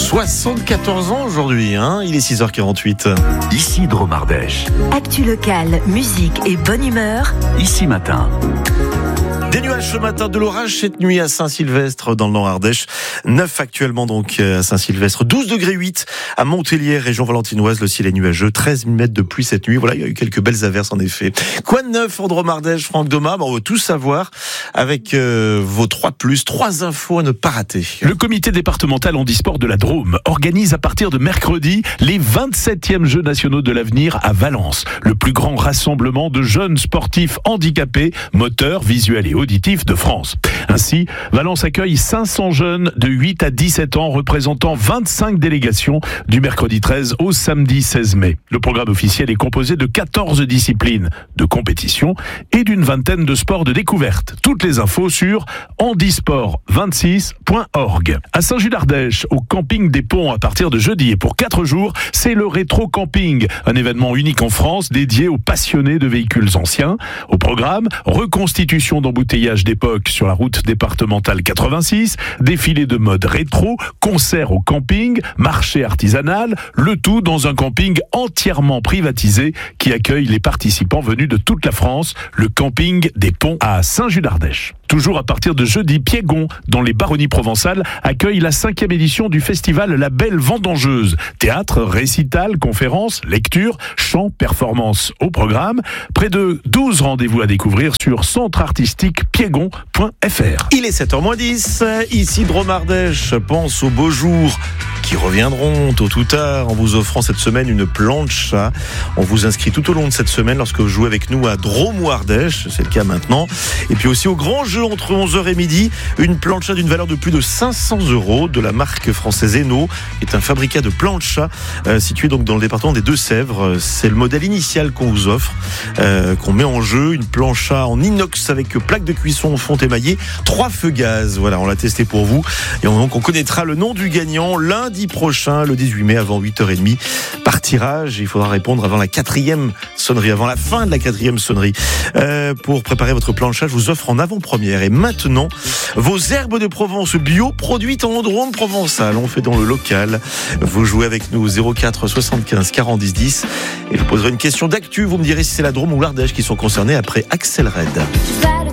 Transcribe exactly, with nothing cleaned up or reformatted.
soixante-quatorze ans aujourd'hui, hein, il est six heures quarante-huit. Ici Drôme Ardèche. Actu locale, musique et bonne humeur. Ici Matin. Des nuages ce matin, de l'orage cette nuit à Saint-Sylvestre dans le Nord-Ardèche. neuf actuellement donc à Saint-Sylvestre. douze degrés huit à Monthélier, région valentinoise. Le ciel est nuageux. treize millimètres de pluie cette nuit. Voilà, il y a eu quelques belles averses en effet. Quoi de neuf en Drôme-Ardèche, Franck Domat? On veut tout savoir avec euh, vos trois plus, trois infos à ne pas rater. Le comité départemental handisport de la Drôme organise à partir de mercredi les vingt-septièmes Jeux nationaux de l'avenir à Valence. Le plus grand rassemblement de jeunes sportifs handicapés, moteurs, visuels et auditifs de France. Ainsi, Valence accueille cinq cents jeunes de huit à dix-sept ans représentant vingt-cinq délégations du mercredi treize au samedi seize mai. Le programme officiel est composé de quatorze disciplines de compétition et d'une vingtaine de sports de découverte. Toutes les infos sur handisport vingt-six point org. À Saint-Just-d'Ardèche, au camping des Ponts à partir de jeudi et pour quatre jours, c'est le rétro camping, un événement unique en France dédié aux passionnés de véhicules anciens. Au programme, reconstitution d'embouteillage d'époque sur la route départementale quatre-vingt-six, défilé de mode rétro, concert au camping, marché artisanal, le tout dans un camping entièrement privatisé qui accueille les participants venus de toute la France, le camping des Ponts à Saint-Just-d'Ardèche. Toujours à partir de jeudi, Piégon, dans les Baronnies provençales, accueille la cinquième édition du festival La Belle Vendangeuse. Théâtre, récital, conférences, lectures, chants, performances au programme. Près de douze rendez-vous à découvrir sur centre artistique piégon point f r. Il est sept heures moins dix, ici Drôme Ardèche pense aux beaux jours qui reviendront tôt ou tard en vous offrant cette semaine une plancha. On vous inscrit tout au long de cette semaine lorsque vous jouez avec nous à Drôme ou Ardèche, c'est le cas maintenant. Et puis aussi au grand jeu entre onze heures et midi, une plancha d'une valeur de plus de cinq cents euros de la marque française Eno, qui est un fabricant de plancha euh, situé donc dans le département des Deux-Sèvres. C'est le modèle initial qu'on vous offre, euh, qu'on met en jeu, une plancha en inox avec plaque de cuisson en fonte émaillée, trois feux gaz. Voilà, on l'a testé pour vous. Et on, donc on connaîtra le nom du gagnant lundi prochain, le dix-huit mai, avant huit heures trente, par tirage. Il faudra répondre avant la quatrième sonnerie, avant la fin de la quatrième sonnerie. Euh, pour préparer votre plancha, je vous offre en avant-première et maintenant vos herbes de Provence bio produites en Drôme provençal. On fait dans le local. Vous jouez avec nous zéro quatre soixante-quinze quarante dix dix et je vous poserai une question d'actu. Vous me direz si c'est la Drôme ou l'Ardèche qui sont concernés après Axel Red.